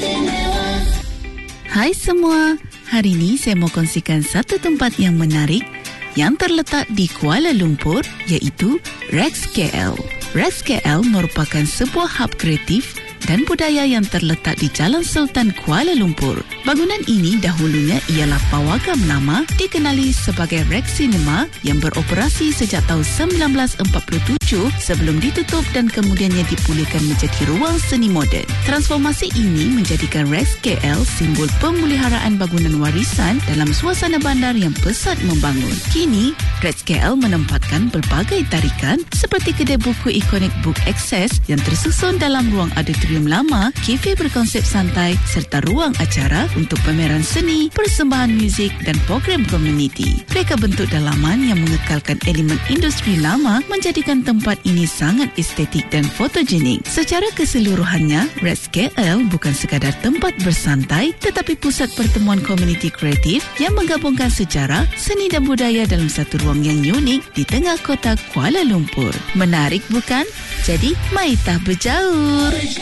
Hai semua, hari ini saya mau kongsikan satu tempat yang menarik yang terletak di Kuala Lumpur, iaitu Rex KL. Rex KL merupakan sebuah hub kreatif dan budaya yang terletak di Jalan Sultan Kuala Lumpur. Bangunan ini dahulunya ialah pawagam lama dikenali sebagai Rex Cinema yang beroperasi sejak tahun 1947 sebelum ditutup dan kemudiannya dipulihkan menjadi ruang seni moden. Transformasi ini menjadikan Rex KL simbol pemeliharaan bangunan warisan dalam suasana bandar yang pesat membangun. Kini, Rex KL menempatkan berbagai tarikan seperti kedai buku ikonik Book Access yang tersusun dalam ruang auditorium lama, kafe berkonsep santai serta ruang acara untuk pameran seni, persembahan muzik dan program komuniti. Reka bentuk dalaman yang mengekalkan elemen industri lama menjadikan tempat ini sangat estetik dan fotogenik. Secara keseluruhannya, Rex KL bukan sekadar tempat bersantai tetapi pusat pertemuan komuniti kreatif yang menggabungkan sejarah, seni dan budaya dalam satu ruang yang unik di tengah kota Kuala Lumpur. Menarik bukan? Jadi, maitah berjaur!